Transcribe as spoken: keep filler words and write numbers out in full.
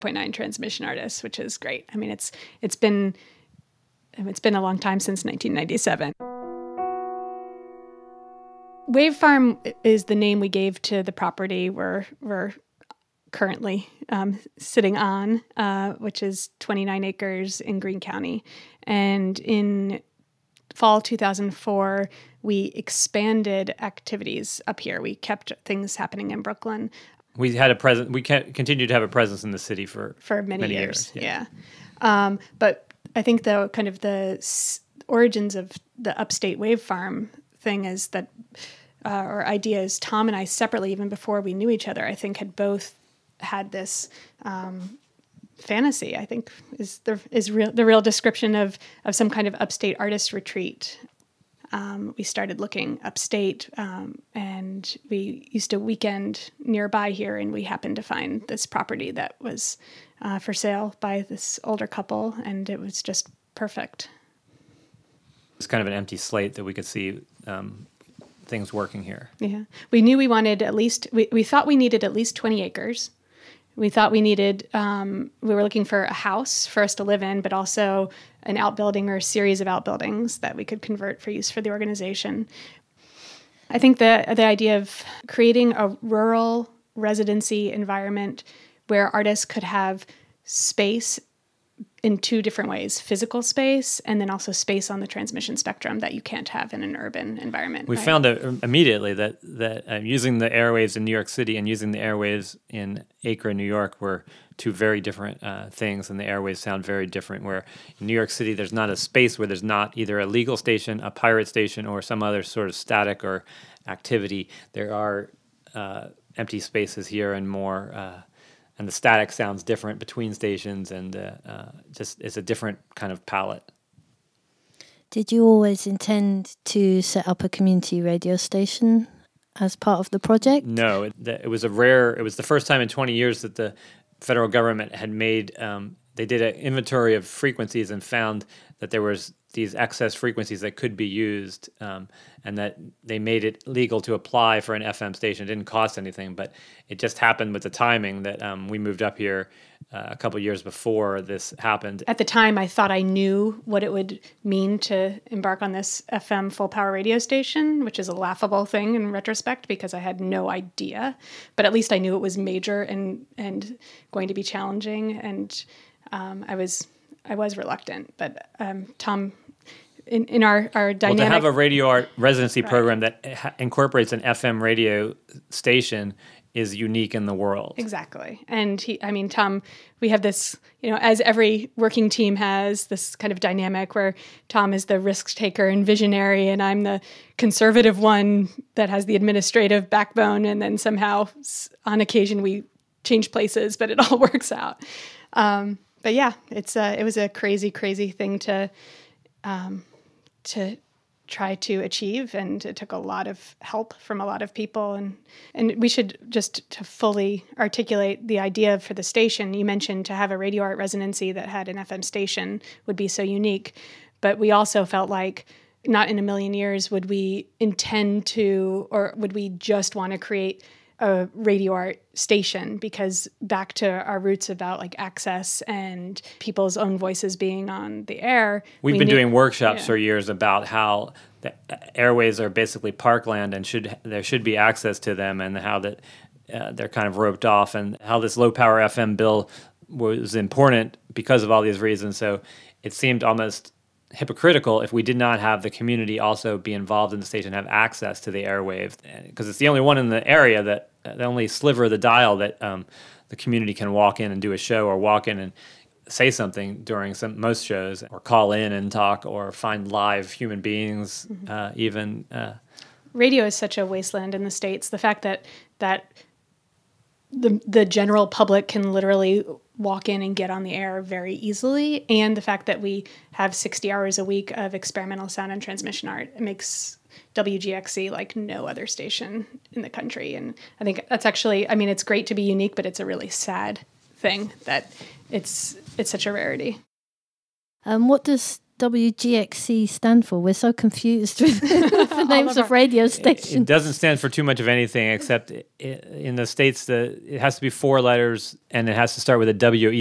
point nine transmission artist, which is great. I mean, it's it's been it's been a long time since nineteen ninety-seven. Wave Farm is the name we gave to the property we're we're currently um, sitting on, uh, which is twenty-nine acres in Greene County. And in fall two thousand four, we expanded activities up here. We kept things happening in Brooklyn. We had a presence. We continued to have a presence in the city for for many, many years. years. Yeah, yeah. Um, but I think the kind of the s- origins of the Upstate Wave Farm thing is that, uh, or idea is Tom and I separately, even before we knew each other, I think had both had this um, fantasy. I think is the is real the real description of of some kind of upstate artist retreat. Um, we started looking upstate, um, and we used to weekend nearby here, and we happened to find this property that was uh, for sale by this older couple, and it was just perfect. It's kind of an empty slate that we could see um, things working here. Yeah, we knew we wanted at least, we, we thought we needed at least twenty acres. We thought we needed, um, we were looking for a house for us to live in, but also an outbuilding or a series of outbuildings that we could convert for use for the organization. I think the the idea of creating a rural residency environment where artists could have space in two different ways, physical space and then also space on the transmission spectrum that you can't have in an urban environment. We right? found out immediately that, that uh, using the airwaves in New York City and using the airwaves in Acre, New York were two very different uh, things, and the airwaves sound very different, where in New York City there's not a space where there's not either a legal station, a pirate station, or some other sort of static or activity. There are uh, empty spaces here and more... Uh, And the static sounds different between stations, and uh, uh, just it's a different kind of palette. Did you always intend to set up a community radio station as part of the project? No, it, it was a rare. It was the first time in twenty years that the federal government had made. Um, they did an inventory of frequencies and found that there was these excess frequencies that could be used, um, and that they made it legal to apply for an F M station. It didn't cost anything, but it just happened with the timing that um, we moved up here uh, a couple years before this happened. At the time, I thought I knew what it would mean to embark on this F M full power radio station, which is a laughable thing in retrospect because I had no idea. But at least I knew it was major and and going to be challenging, and um, I was I was reluctant. But um, Tom. In, in our, our dynamic... Well, to have a radio art residency right. program that ha- incorporates an F M radio station is unique in the world. Exactly. And he, I mean, Tom, we have this, you know, as every working team has, this kind of dynamic where Tom is the risk taker and visionary, and I'm the conservative one that has the administrative backbone, and then somehow on occasion we change places, but it all works out. Um, but yeah, it's a, it was a crazy, crazy thing to... Um, to try to achieve, and it took a lot of help from a lot of people. And and we should just to fully articulate the idea for the station. You mentioned to have a radio art residency that had an F M station would be so unique, but we also felt like not in a million years would we intend to, or would we just want to create a radio art station, because back to our roots about like access and people's own voices being on the air. We've we been knew, doing workshops yeah. for years about how the airways are basically parkland and should there should be access to them, and how that uh, they're kind of roped off, and how this low power F M bill was important because of all these reasons. So it seemed almost hypocritical if we did not have the community also be involved in the station, have access to the airwave, because it's the only one in the area that the only sliver of the dial that um, the community can walk in and do a show, or walk in and say something during some most shows, or call in and talk, or find live human beings. Mm-hmm. uh, even uh, radio is such a wasteland in the States. The fact that that the the general public can literally walk in and get on the air very easily, and the fact that we have sixty hours a week of experimental sound and transmission art, it makes W G X C like no other station in the country. And I think that's actually, I mean, it's great to be unique, but it's a really sad thing that it's it's such a rarity. Um, what does W G X C stand for? We're so confused with the names of, of radio stations. It doesn't stand for too much of anything, except in the States, the, it has to be four letters and it has to start with a W